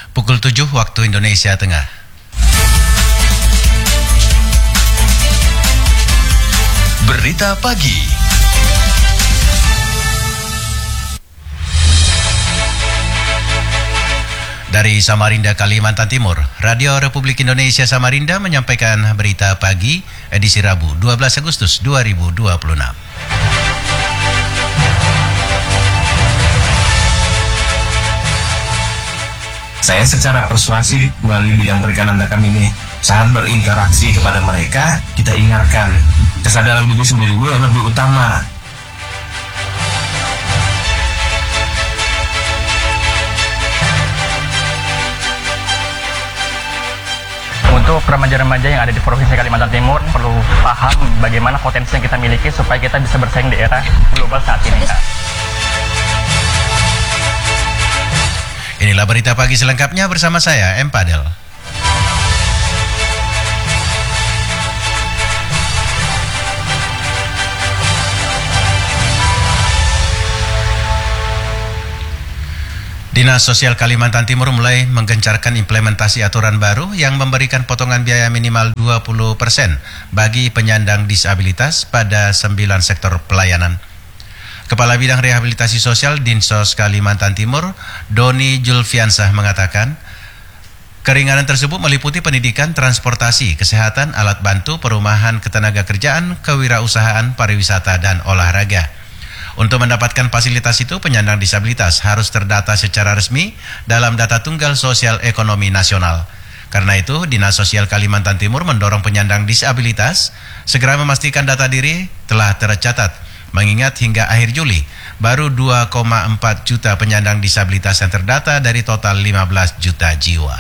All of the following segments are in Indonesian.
Pukul 7 waktu Indonesia Tengah. Berita pagi. Dari Samarinda, Kalimantan Timur, Radio Republik Indonesia Samarinda menyampaikan berita pagi edisi Rabu 12 Agustus 2026. Saya secara persuasif melalui bidang perikanan Dakam ini sangat berinteraksi kepada mereka. Kita ingatkan kesadaran diri sendiri yang lebih utama. Untuk remaja-remaja yang ada di Provinsi Kalimantan Timur perlu paham bagaimana potensi yang kita miliki supaya kita bisa bersaing di era global saat ini. Inilah berita pagi selengkapnya bersama saya, M. Padel. Dinas Sosial Kalimantan Timur mulai menggencarkan implementasi aturan baru yang memberikan potongan biaya minimal 20% bagi penyandang disabilitas pada 9 sektor pelayanan. Kepala Bidang Rehabilitasi Sosial Dinsos Kalimantan Timur, Doni Julfiansah mengatakan, keringanan tersebut meliputi pendidikan, transportasi, kesehatan, alat bantu, perumahan, ketenagakerjaan, kewirausahaan, pariwisata, dan olahraga. Untuk mendapatkan fasilitas itu, penyandang disabilitas harus terdata secara resmi dalam Data Tunggal Sosial Ekonomi Nasional. Karena itu, Dinas Sosial Kalimantan Timur mendorong penyandang disabilitas segera memastikan data diri telah tercatat, mengingat hingga akhir Juli, baru 2,4 juta penyandang disabilitas yang terdata dari total 15 juta jiwa.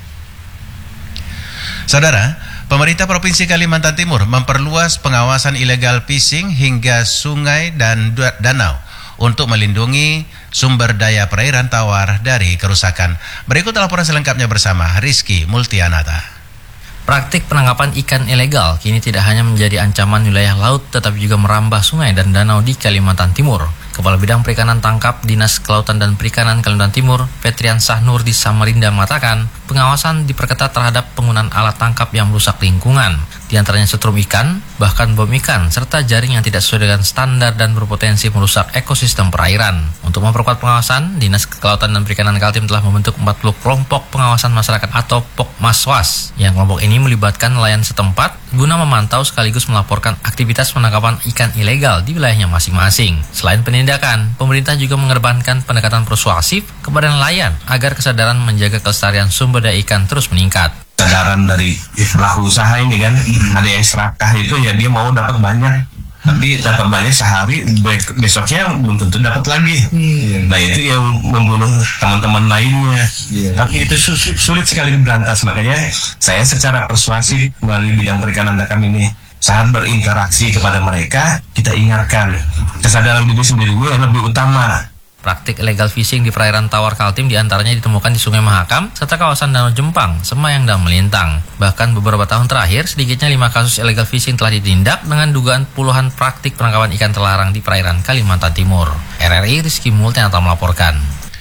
Saudara, pemerintah Provinsi Kalimantan Timur memperluas pengawasan illegal fishing hingga sungai dan danau untuk melindungi sumber daya perairan tawar dari kerusakan. Berikut laporan selengkapnya bersama Rizky Multianata. Praktik penangkapan ikan ilegal kini tidak hanya menjadi ancaman wilayah laut tetapi juga merambah sungai dan danau di Kalimantan Timur. Kepala Bidang Perikanan Tangkap Dinas Kelautan dan Perikanan Kalimantan Timur, Petrian Sahnur di Samarinda mengatakan, pengawasan diperketat terhadap penggunaan alat tangkap yang merusak lingkungan, di antaranya setrum ikan, bahkan bom ikan, serta jaring yang tidak sesuai dengan standar dan berpotensi merusak ekosistem perairan. Untuk memperkuat pengawasan, Dinas Kelautan dan Perikanan Kaltim telah membentuk 40 kelompok pengawasan masyarakat atau Pokmaswas, yang kelompok ini melibatkan nelayan setempat guna memantau sekaligus melaporkan aktivitas penangkapan ikan ilegal di wilayahnya masing-masing. Selain penindakan, pemerintah juga mengedepankan pendekatan persuasif kepada nelayan agar kesadaran menjaga kelestarian sumber daya ikan terus meningkat. Kesadaran dari pelaku usaha ini kan, ada yang serakah itu ya dia mau dapat banyak, tapi dapat banyak sehari, besoknya belum tentu dapat lagi. Nah itu yang membunuh teman-teman lainnya. Tapi itu sulit sekali diberantas. Makanya saya secara persuasif melalui bidang perikanan Dakam ini sangat berinteraksi kepada mereka. Kita ingatkan kesadaran diri sendiri yang lebih utama. Praktik illegal fishing di perairan tawar Kaltim diantaranya ditemukan di Sungai Mahakam serta kawasan Danau Jempang, Semayang, dan Melintang. Bahkan beberapa tahun terakhir, sedikitnya 5 kasus illegal fishing telah ditindak dengan dugaan puluhan praktik penangkapan ikan terlarang di perairan Kalimantan Timur. RRI Rizky Multianata melaporkan.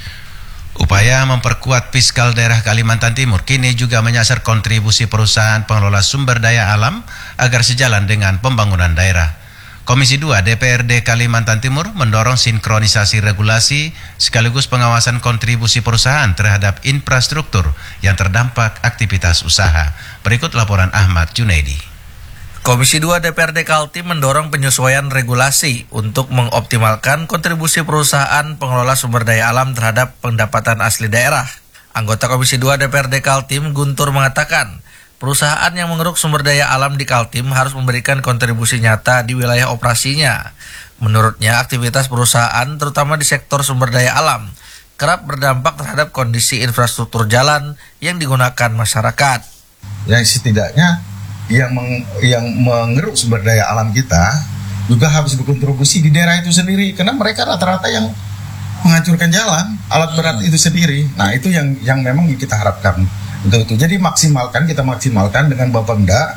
Upaya memperkuat fiskal daerah Kalimantan Timur kini juga menyasar kontribusi perusahaan pengelola sumber daya alam agar sejalan dengan pembangunan daerah. Komisi 2 DPRD Kalimantan Timur mendorong sinkronisasi regulasi sekaligus pengawasan kontribusi perusahaan terhadap infrastruktur yang terdampak aktivitas usaha. Berikut laporan Ahmad Junaidi. Komisi 2 DPRD Kaltim mendorong penyesuaian regulasi untuk mengoptimalkan kontribusi perusahaan pengelola sumber daya alam terhadap pendapatan asli daerah. Anggota Komisi 2 DPRD Kaltim Guntur mengatakan, perusahaan yang mengeruk sumber daya alam di Kaltim harus memberikan kontribusi nyata di wilayah operasinya. Menurutnya, aktivitas perusahaan, terutama di sektor sumber daya alam, kerap berdampak terhadap kondisi infrastruktur jalan yang digunakan masyarakat. Yang setidaknya yang mengeruk sumber daya alam kita juga harus berkontribusi di daerah itu sendiri, karena mereka rata-rata yang menghancurkan jalan, alat berat itu sendiri. Nah, itu yang memang kita harapkan. Untuk itu, jadi kita maksimalkan dengan Bapenda,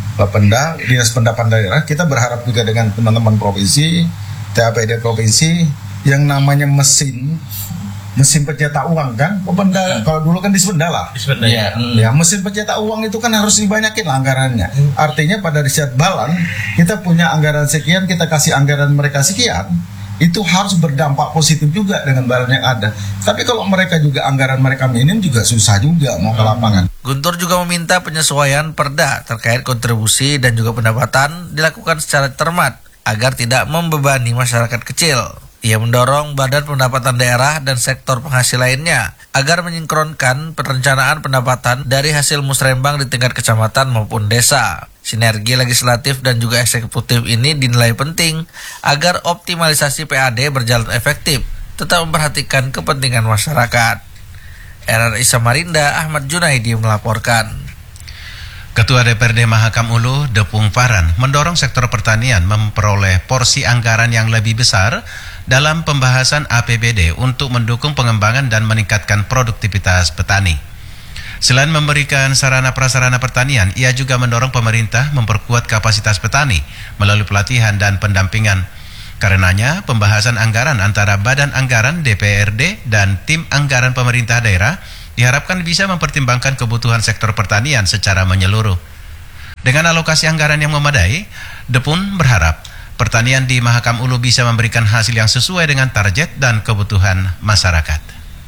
Dinas Pendapatan Daerah. Kita berharap juga dengan teman-teman provinsi, TAPD provinsi, yang namanya mesin mesin pencetak uang kan, kalau dulu kan disebendala. Ya, mesin pencetak uang itu kan harus dibanyakin anggarannya. Artinya pada riset Balan kita punya anggaran sekian, kita kasih anggaran mereka sekian, itu harus berdampak positif juga dengan barang yang ada. Tapi kalau mereka juga anggaran mereka minim juga susah juga mau ke lapangan. Guntur juga meminta penyesuaian perda terkait kontribusi dan juga pendapatan dilakukan secara cermat agar tidak membebani masyarakat kecil. Ia mendorong Badan Pendapatan Daerah dan sektor penghasil lainnya agar menyinkronkan perencanaan pendapatan dari hasil musrembang di tingkat kecamatan maupun desa. Sinergi legislatif dan juga eksekutif ini dinilai penting agar optimalisasi PAD berjalan efektif, tetap memperhatikan kepentingan masyarakat. RRI Samarinda, Ahmad Junaidi melaporkan. Ketua DPRD Mahakam Ulu, Depung Faran, mendorong sektor pertanian memperoleh porsi anggaran yang lebih besar dalam pembahasan APBD untuk mendukung pengembangan dan meningkatkan produktivitas petani. Selain memberikan sarana prasarana pertanian, ia juga mendorong pemerintah memperkuat kapasitas petani melalui pelatihan dan pendampingan. Karenanya, pembahasan anggaran antara Badan Anggaran DPRD dan tim anggaran pemerintah daerah diharapkan bisa mempertimbangkan kebutuhan sektor pertanian secara menyeluruh. Dengan alokasi anggaran yang memadai, Depun berharap pertanian di Mahakam Ulu bisa memberikan hasil yang sesuai dengan target dan kebutuhan masyarakat.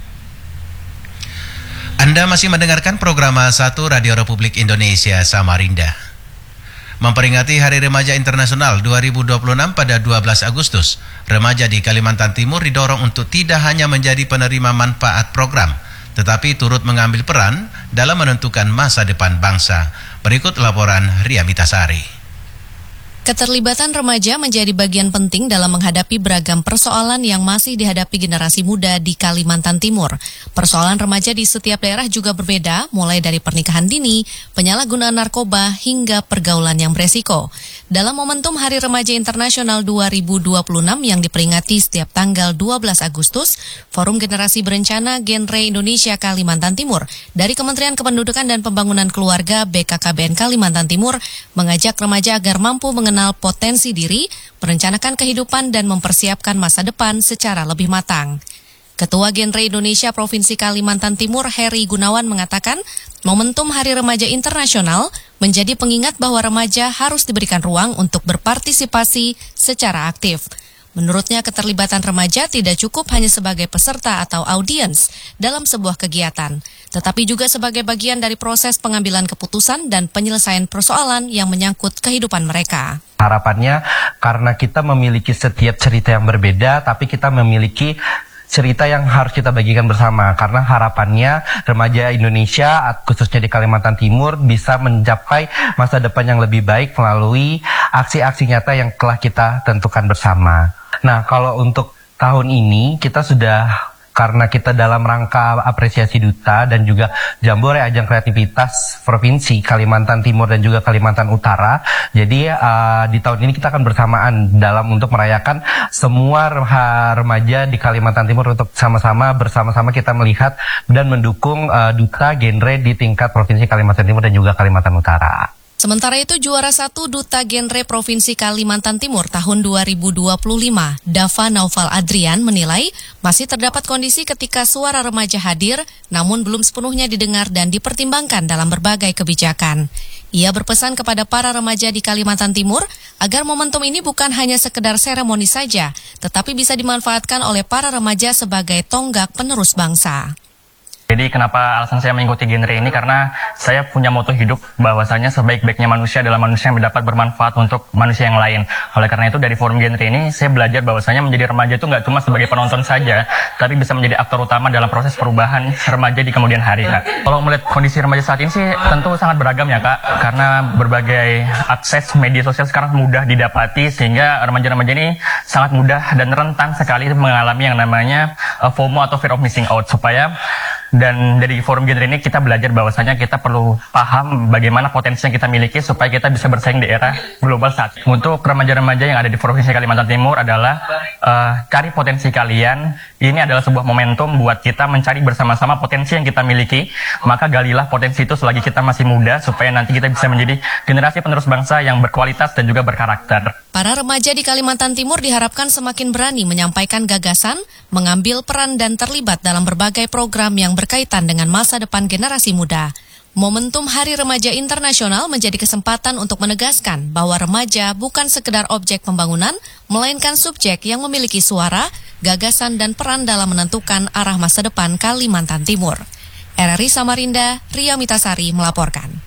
Anda masih mendengarkan program 1 Radio Republik Indonesia Samarinda. Memperingati Hari Remaja Internasional 2026 pada 12 Agustus, remaja di Kalimantan Timur didorong untuk tidak hanya menjadi penerima manfaat program, tetapi turut mengambil peran dalam menentukan masa depan bangsa. Berikut laporan Ria Mitasari. Keterlibatan remaja menjadi bagian penting dalam menghadapi beragam persoalan yang masih dihadapi generasi muda di Kalimantan Timur. Persoalan remaja di setiap daerah juga berbeda, mulai dari pernikahan dini, penyalahgunaan narkoba, hingga pergaulan yang beresiko. Dalam momentum Hari Remaja Internasional 2026 yang diperingati setiap tanggal 12 Agustus, Forum Generasi Berencana Genre Indonesia Kalimantan Timur dari Kementerian Kependudukan dan Pembangunan Keluarga BKKBN Kalimantan Timur mengajak remaja agar mampu mengenal potensi diri, merencanakan kehidupan, dan mempersiapkan masa depan secara lebih matang. Ketua Genre Indonesia Provinsi Kalimantan Timur Heri Gunawan mengatakan, momentum Hari Remaja Internasional menjadi pengingat bahwa remaja harus diberikan ruang untuk berpartisipasi secara aktif. Menurutnya, keterlibatan remaja tidak cukup hanya sebagai peserta atau audiens dalam sebuah kegiatan, tetapi juga sebagai bagian dari proses pengambilan keputusan dan penyelesaian persoalan yang menyangkut kehidupan mereka. Harapannya, karena kita memiliki setiap cerita yang berbeda, tapi kita memiliki cerita yang harus kita bagikan bersama, karena harapannya remaja Indonesia, khususnya di Kalimantan Timur, bisa mencapai masa depan yang lebih baik melalui aksi-aksi nyata yang telah kita tentukan bersama. Nah, kalau untuk tahun ini kita sudah, karena kita dalam rangka apresiasi duta dan juga Jambore Ajang Kreativitas Provinsi Kalimantan Timur dan juga Kalimantan Utara, jadi di tahun ini kita akan bersamaan dalam untuk merayakan semua remaja di Kalimantan Timur untuk bersama-sama kita melihat dan mendukung duta genre di tingkat Provinsi Kalimantan Timur dan juga Kalimantan Utara. Sementara itu, juara 1 Duta Genre Provinsi Kalimantan Timur tahun 2025, Dava Naufal Adrian menilai masih terdapat kondisi ketika suara remaja hadir, namun belum sepenuhnya didengar dan dipertimbangkan dalam berbagai kebijakan. Ia berpesan kepada para remaja di Kalimantan Timur agar momentum ini bukan hanya sekedar seremoni saja, tetapi bisa dimanfaatkan oleh para remaja sebagai tonggak penerus bangsa. Jadi kenapa alasan saya mengikuti genre ini, karena saya punya moto hidup bahwasanya sebaik-baiknya manusia adalah manusia yang dapat bermanfaat untuk manusia yang lain. Oleh karena itu dari forum genre ini saya belajar bahwasanya menjadi remaja itu nggak cuma sebagai penonton saja, tapi bisa menjadi aktor utama dalam proses perubahan remaja di kemudian hari, Kak. Kalau melihat kondisi remaja saat ini sih tentu sangat beragam ya, Kak, karena berbagai akses media sosial sekarang mudah didapati sehingga remaja-remaja ini sangat mudah dan rentan sekali mengalami yang namanya FOMO atau fear of missing out, supaya Dan dari forum genre ini kita belajar bahwasanya kita perlu paham bagaimana potensi yang kita miliki supaya kita bisa bersaing di era global saat ini. Untuk remaja-remaja yang ada di Provinsi Kalimantan Timur adalah cari potensi kalian. Ini adalah sebuah momentum buat kita mencari bersama-sama potensi yang kita miliki. Maka galilah potensi itu selagi kita masih muda supaya nanti kita bisa menjadi generasi penerus bangsa yang berkualitas dan juga berkarakter. Para remaja di Kalimantan Timur diharapkan semakin berani menyampaikan gagasan, mengambil peran dan terlibat dalam berbagai program yang berkaitan dengan masa depan generasi muda. Momentum Hari Remaja Internasional menjadi kesempatan untuk menegaskan bahwa remaja bukan sekedar objek pembangunan, melainkan subjek yang memiliki suara, gagasan dan peran dalam menentukan arah masa depan Kalimantan Timur. RRI Samarinda, Ria Mitasari melaporkan.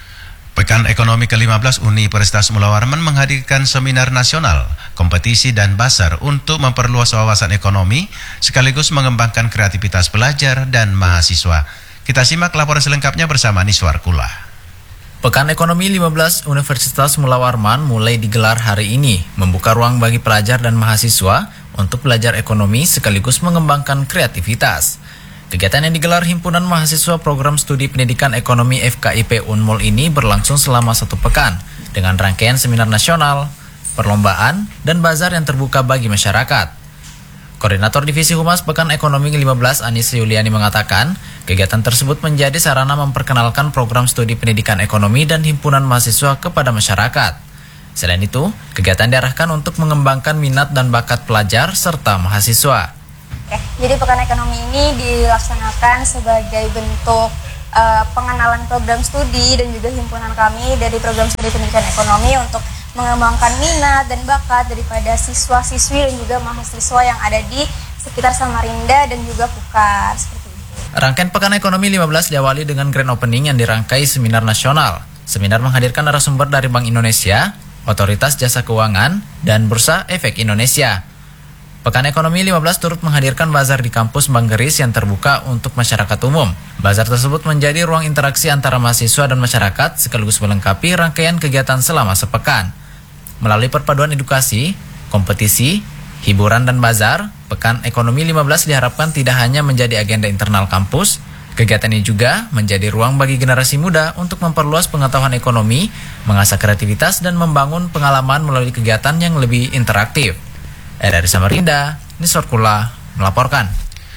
Pekan Ekonomi ke-15 Universitas Mula Warman menghadirkan seminar nasional, kompetisi dan basar untuk memperluas wawasan ekonomi sekaligus mengembangkan kreativitas pelajar dan mahasiswa. Kita simak laporan selengkapnya bersama Niswar Kula. Pekan Ekonomi 15 Universitas Mula Warman mulai digelar hari ini, membuka ruang bagi pelajar dan mahasiswa untuk belajar ekonomi sekaligus mengembangkan kreativitas. Kegiatan yang digelar Himpunan Mahasiswa Program Studi Pendidikan Ekonomi FKIP Unmul ini berlangsung selama 1 pekan dengan rangkaian seminar nasional, perlombaan, dan bazar yang terbuka bagi masyarakat. Koordinator Divisi Humas Pekan Ekonomi 15 Anis Yuliani mengatakan, kegiatan tersebut menjadi sarana memperkenalkan program studi pendidikan ekonomi dan himpunan mahasiswa kepada masyarakat. Selain itu, kegiatan diarahkan untuk mengembangkan minat dan bakat pelajar serta mahasiswa. Jadi Pekan Ekonomi ini dilaksanakan sebagai bentuk pengenalan program studi dan juga himpunan kami dari program studi pendidikan ekonomi untuk mengembangkan minat dan bakat daripada siswa-siswi dan juga mahasiswa yang ada di sekitar Samarinda dan juga Pukar. Seperti itu. Rangkaian Pekan Ekonomi 15 diawali dengan grand opening yang dirangkai seminar nasional. Seminar menghadirkan narasumber dari Bank Indonesia, Otoritas Jasa Keuangan, dan Bursa Efek Indonesia. Pekan Ekonomi 15 turut menghadirkan bazar di kampus Banggeris yang terbuka untuk masyarakat umum. Bazar tersebut menjadi ruang interaksi antara mahasiswa dan masyarakat sekaligus melengkapi rangkaian kegiatan selama sepekan. Melalui perpaduan edukasi, kompetisi, hiburan dan bazar, Pekan Ekonomi 15 diharapkan tidak hanya menjadi agenda internal kampus, kegiatan ini juga menjadi ruang bagi generasi muda untuk memperluas pengetahuan ekonomi, mengasah kreativitas dan membangun pengalaman melalui kegiatan yang lebih interaktif. RRI Samarinda, Niswar Kula melaporkan.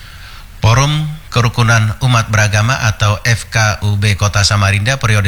Forum Kerukunan Umat Beragama atau FKUB Kota Samarinda periode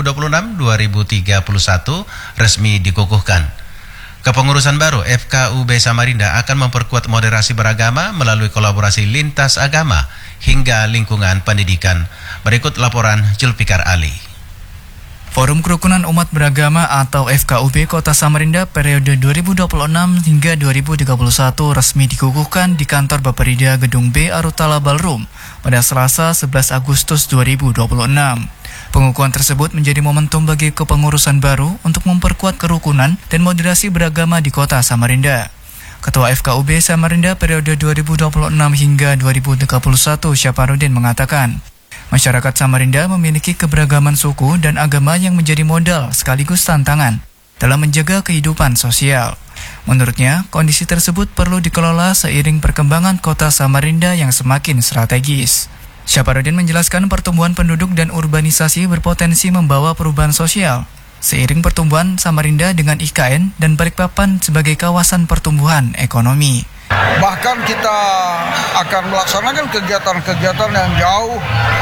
2026-2031 resmi dikukuhkan. Kepengurusan baru FKUB Samarinda akan memperkuat moderasi beragama melalui kolaborasi lintas agama hingga lingkungan pendidikan. Berikut laporan Julfikar Ali. Forum Kerukunan Umat Beragama atau FKUB Kota Samarinda periode 2026 hingga 2031 resmi dikukuhkan di kantor Baperida Gedung B Arutala Ballroom pada Selasa 11 Agustus 2026. Pengukuhan tersebut menjadi momentum bagi kepengurusan baru untuk memperkuat kerukunan dan moderasi beragama di Kota Samarinda. Ketua FKUB Samarinda periode 2026 hingga 2031 Syaparudin mengatakan, masyarakat Samarinda memiliki keberagaman suku dan agama yang menjadi modal sekaligus tantangan dalam menjaga kehidupan sosial. Menurutnya, kondisi tersebut perlu dikelola seiring perkembangan kota Samarinda yang semakin strategis. Syaparudin menjelaskan pertumbuhan penduduk dan urbanisasi berpotensi membawa perubahan sosial. Seiring pertumbuhan Samarinda dengan IKN dan Balikpapan sebagai kawasan pertumbuhan ekonomi. Bahkan kita akan melaksanakan kegiatan-kegiatan yang jauh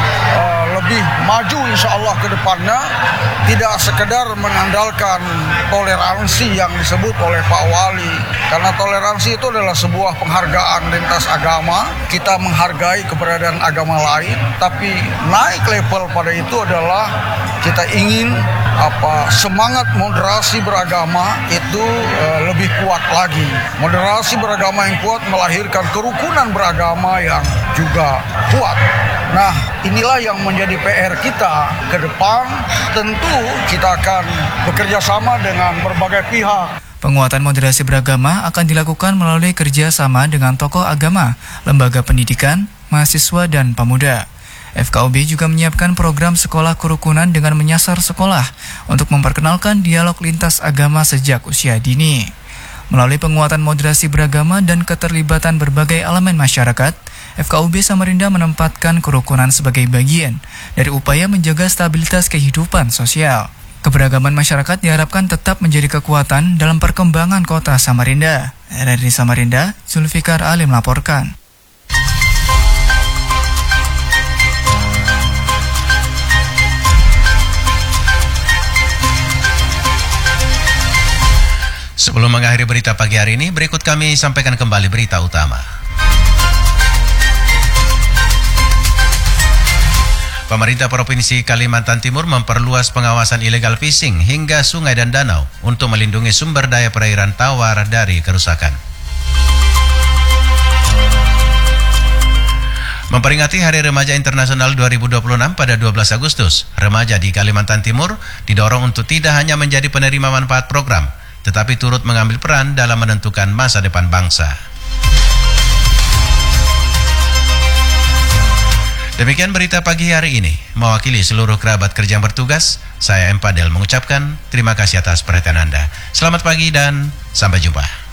lebih maju insya Allah ke depannya, tidak sekedar mengandalkan toleransi yang disebut oleh Pak Wali, karena toleransi itu adalah sebuah penghargaan lintas agama. Kita menghargai keberadaan agama lain, tapi naik level pada itu adalah kita ingin semangat moderasi beragama itu lebih kuat lagi. Moderasi beragama yang kuat melahirkan kerukunan beragama yang juga kuat. Nah, inilah yang menjadi PR kita ke depan. Tentu kita akan bekerja sama dengan berbagai pihak. Penguatan moderasi beragama akan dilakukan melalui kerjasama dengan tokoh agama, lembaga pendidikan, mahasiswa, dan pemuda. FKUB juga menyiapkan program sekolah kerukunan dengan menyasar sekolah untuk memperkenalkan dialog lintas agama sejak usia dini. Melalui penguatan moderasi beragama dan keterlibatan berbagai elemen masyarakat, FKUB Samarinda menempatkan kerukunan sebagai bagian dari upaya menjaga stabilitas kehidupan sosial. Keberagaman masyarakat diharapkan tetap menjadi kekuatan dalam perkembangan kota Samarinda. Dari Samarinda, Zulfikar Ali melaporkan. Sebelum mengakhiri berita pagi hari ini, berikut kami sampaikan kembali berita utama. Pemerintah Provinsi Kalimantan Timur memperluas pengawasan illegal fishing hingga sungai dan danau untuk melindungi sumber daya perairan tawar dari kerusakan. Memperingati Hari Remaja Internasional 2026 pada 12 Agustus, remaja di Kalimantan Timur didorong untuk tidak hanya menjadi penerima manfaat program, tetapi turut mengambil peran dalam menentukan masa depan bangsa. Demikian berita pagi hari ini. Mewakili seluruh kerabat kerja yang bertugas, saya M. Padel mengucapkan terima kasih atas perhatian Anda. Selamat pagi dan sampai jumpa.